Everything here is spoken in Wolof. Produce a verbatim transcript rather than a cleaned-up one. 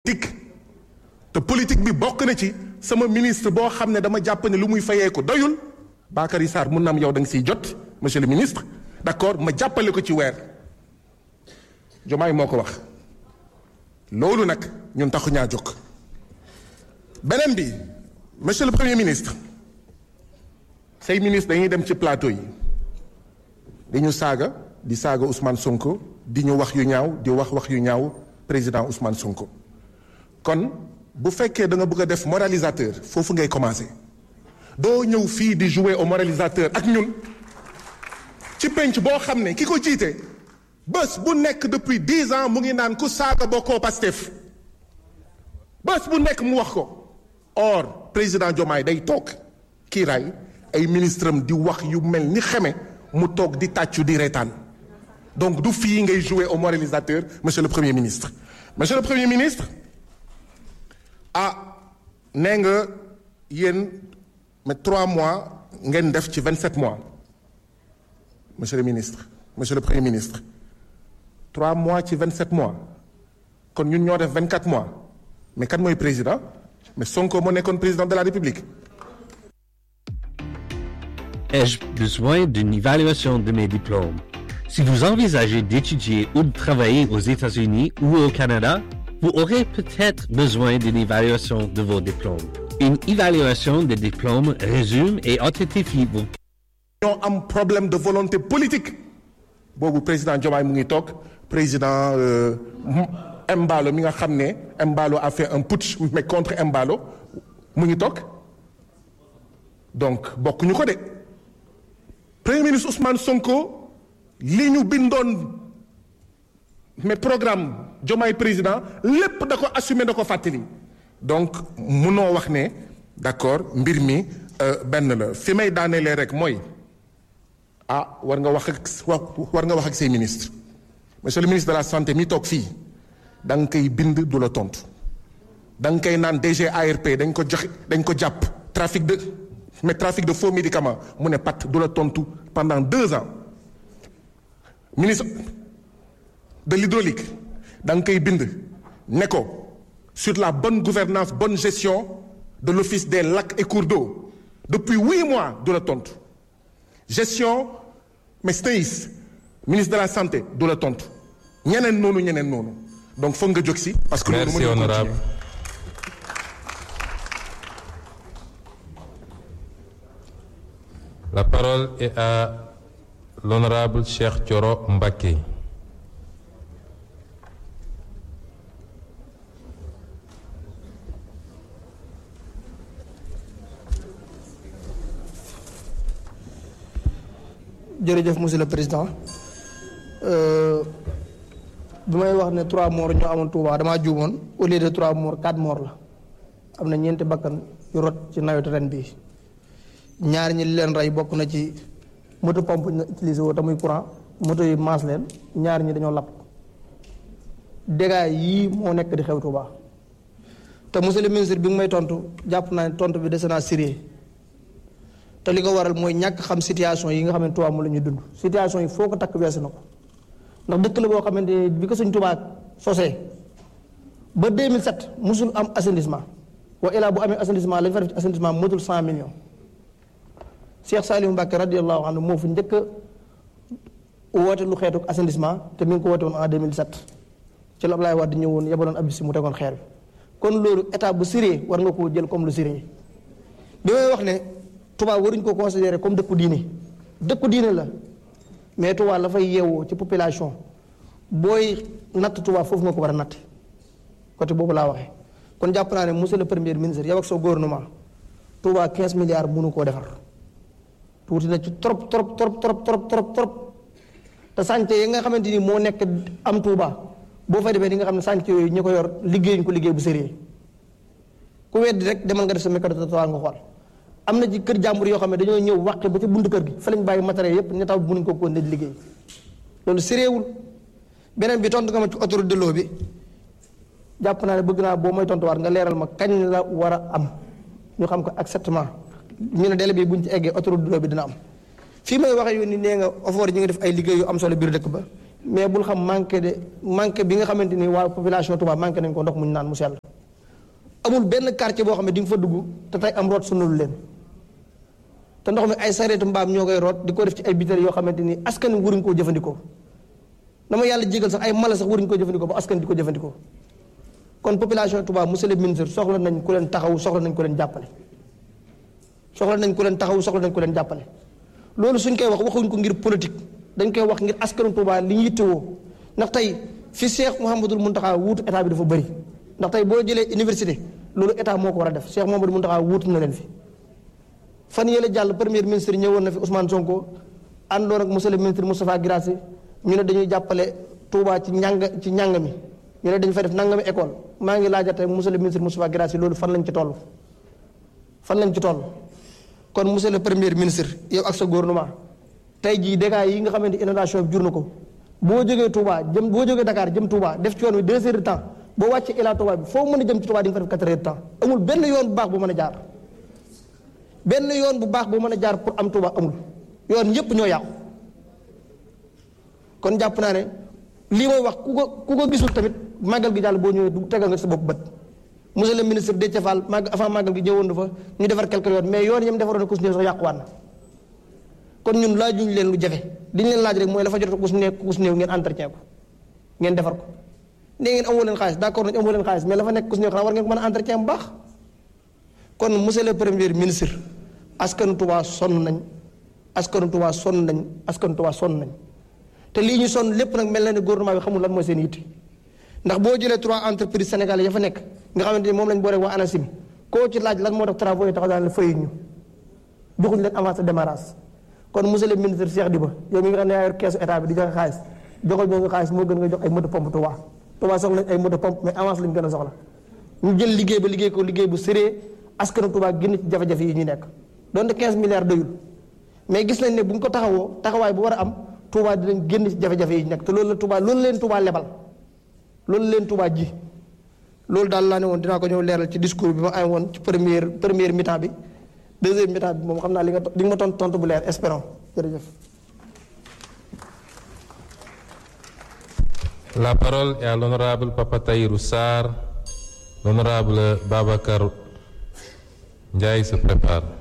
politique te politique bi bokk na ci sama ministre boo xam ne dama jàpp ne lu muy fayee ko doyul Bakary Sarr mun na am yow da nga siy jot monsieur le ministre d'accord ma jàppale ko ci weer Diomaye moo ko wax loolu nag ñun taxu ñaa jóg beneen bi monsieur le premier ministre say ministre dañuy dem ci plateau yi di ñu saaga di saaga Ousmane Sonko di ñu wax yu ñaaw di wax wax yu ñaaw président Ousmane Sonko kon bu fekkee da nga bëgg a def moralisateur foofu ngay commencer doo ñëw fii di jouer au moralisateur ak ñun ci penc boo xam ne ki ko jiite bés bu nekk depuis dix ans mu ngi naan ku saaga bokkoo Pastef bés bu nekk mu wax ko or président Diomaye day toog kiiraay ay ministre am di wax yu mel ni xeme mu toog di tàccu di reetaan donc du fii ngay jouer au moralisateur monsieur le premier ministre monsieur le premier ministre ah nee nga yéen mais trois mois ngeen def ci vingt-sept mois monsieur le ministre monsieur le premier ministre trois mois ci vingt-sept mois kon ñun ñoo def vingt-quatre mois mais kan mooy président mais Sonko moo nekkoon président de la République. Ai-je besoin d'une évaluation de mes diplômes? Si vous envisagez d'étudier ou de travailler aux États-Unis ou au Canada, vous aurez peut-être besoin d'une évaluation de vos diplômes. Une évaluation des diplômes résume et authentifie vos... ñoo am problème de volonté politique boobu président Diomaye mu ngi toog président Embalo mi nga xam ne Embalo a fait un putsch mais contre Embalo mu ngi toog donc bokkuñu ko de premier ministre Ousmane Sonko li ñu bindoon mais programme Diomaye président lépp da ko assumer da ko fàttali donc munoo wax ne d'accord mbir mi benn la fi may daanelee rek mooy ah war nga wax ak war nga wax ak say ministre monsieur le ministre de la santé mi toog fii da nga koy bind du la tontu da nga koy naan D G A R P dañ ko joxe dañ ko jàpp trafic de mais trafic de faux médicaments mu ne pat du la tontu pendant deux ans ministre de l'hydraulique da nga koy bind ne ko sur la bonne gouvernance bonne gestion de l'office des lacs et cours d'eau depuis huit mois du la tontu gestion mais S T I S ministre de la santé du la tontu ñeneen noonu ñeneen noonu donc foog nga jóg si. parce que merci honorable. La parole est à l'honorable Cheikh Thioro Mbacké. jërëjëf monsieur le président bi may wax ne trois morts ñoo amoon Touba damaa juumoon au lieu de trois morts quatre morts la am na ñeenti bakkan yu rot ci nawetu ren bii ñaar ñi li leen rey bokk na ci moto pompe ñu utilisé woo te muy courant moto yi maas leen ñaar ñi dañoo lapp dégâts yii moo nekk di xew Touba te monsieur le ministre bi nga may tontu jàpp naa ne tontu bi dese naa sérieux te li ko waral mooy ñàkk xam situation yi nga xam ne Touba mu la ñuy dund situation yi foo ko takk weesu na ko ndax dëkk la boo xamante ne bi ko suñ Touba sosee ba deux mille sept musul am assainissement wa ilaa bu amee assainissement lañ fa def ci assainissement motul cent millions Cheikh Saliou Mbacké radiyallahu anhu moo fi njëkk a woote lu xeetu assainissement te mi ngi ko woote woon en deux mille sept ci la Abdoulaye Wade ñëwoon yebaloon ab si mu tegoon xeer bi kon loolu état bu sérieux war nga koo jël comme lu sérieux bi may wax ne Touba waruñ ko considérer comme dëkku diine dëkku diine la mais Touba la fay yeewoo ci population booy natt Touba foofu nga ko war a natt côté boobu laa waxee kon jàpp naa ne monsieur le premier ministre yow ak sa gouvernement Touba quinze milliards mënu koo defar tuuti na ci trop trop trop trop trop trop trop te sànce yi nga xamante ni moo nekk am Touba boo fay defee di nga xam ne sànce yooyu ñi ko yor liggéeyuñ ko liggéey bu sérieux ku weddi rek demal nga def sa mécano de Touba nga xool. am na ci kër jàmbur yoo xam ne dañoo ñëw wàqe ba ci buntu kër gi fa lañ bàyyi matériel yëpp ñu taw mënuñ ko kon di liggéey loolu séréewul beneen bi tontu nga ma ci autoroute de l'eau bi jàpp naa ne bëgg naa boo may tontuwaat nga leeral ma kañ la war a am ñu xam ko exactement ñu ne délai bi buñ ci eggee autoroute de l'eau bi dina am fii may waxee yow ni nee nga ofoor ñi nga def ay liggéey yu am solo biir dëkk ba mais bul xam manqué de manqué bi nga xamante ni waa population Touba manqué nañ ko ndox mu ñu naan mu sell. amul benn quartier boo xam ne di nga fa dugg te tey am root sunalu leen te ndox mi ay sareetu mbaam ñoo koy root di ko def ci ay biteel yoo xamante ni askan wi waruñ koo jëfandikoo dama yàlla jégal sax ay mala sax waruñ koo jëfandikoo ba askan di ko jëfandikoo. kon population Touba monsieur le ministre soxla nañ ku leen taxaw soxla nañ ku leen jàppale soxla nañ ku leen taxaw soxla nañ ku leen jàppale loolu suñ koy wax waxuñ ko ngir politique dañ koy wax ngir askanu Touba li ñu yittewoo ndax tey fi Cheikh Mouhamadoul Mountakha wuutu état bi dafa bëri ndax tey boo jëlee université loolu état moo ko war a def Cheikh Mouhamadoul Mountakha wuutu na leen fi fan yële jàll premier ministre ñëwoon na fi Ousmane Sonko àndoon ak monsieur le ministre Moustapha Guirassy ñu ne dañuy jàppale Touba ci njàng ci njàng mi ñu ne dañu fay def nangami école maa ngi laajate monsieur le ministre Moustapha Guirassy loolu fan lañ ci toll fan lañ ci toll kon monsieur le premier ministre yow ak sa gouvernement tey jii dégâts yi nga xamante inondation bi jur na ko boo jógee Touba jëm boo jógee Dakar jëm Touba def ci yoon wi deux heures de temps boo wàccee Ila Touba bi foo mën a jëm ci Touba di nga fa def quatre heures de temps amul benn yoon bu baax bu mën a jaar benn yoon bu baax bu mën a jaar pour am Touba amul yoon yépp ñoo yàqu kon jàpp naa ne lii mooy wax ku ko ku ko gisul tamit màggal gi jàll boo ñëwee du tegal nga sa bopp bët monsieur le ministre Déthié Fall màgg avant màggal gi ñëwoon na fa ñu defar quelques yoon mais yoon yam defaroon ku si néew sax yàquwaat na kon ñun laajuñ leen lu jafe li ñu leen laaj rek mooy la fa jot ku si nekk ku si néew ngeen entretien ko ngeen defar ko nee ngeen amoo leen xaalis d'accord nañ amoo leen xaalis mais la fa nekk ku si néew xanaa war ngeen ko mën a entretien bu baax kon monsieur le premier ministre askanu Touba sonn nañ askanu Touba sonn nañ askanu Touba sonn nañ te lii ñu sonn lépp nag mel na ne gouvernement bi xamul lan mooy seen yitte ndax boo jëlee trois entreprises sénégalais ya fa nekk nga xamante ni moom lañ boole waa ANACIM koo ci laaj lan moo tax travaux yi taxaw daal la fayuñ ñu joxuñ leen avance de démarrage kon monsieur le ministre Cheikh Diba yow mi nga xam ne yaa yor keesu état bi di joxe xaalis joxal ñoo nga xaalis moo gën nga jox ay moto pompe Touba Touba soxla nañ ay moto pompe mais avance lañ gën a soxla ñu jël liggéey ba liggéey ko liggéey bu sérieux askanu Touba génn ci jafe-jafe yi ñu nekk donte quinze milliards doyul mais gis nañ ne bu ñu ko taxawoo taxawaay bu war a am Touba dinañ génn ci jafe-jafe yi ñu nekk te loolu la Touba loolu leen Touba lebal loolu leen Touba ji loolu daal laa ne woon dinaa ko ñëw leeral ci discours bi ma ay woon ci première première mi-temps bi deuxième mi-temps bi moom xam naa li nga li nga ma tontu tontu bu leer espérons jërëjëf. La parole est à l'honorable Papa Tahirou Sarr. L'honorable Babacar Ndiaye se prépare.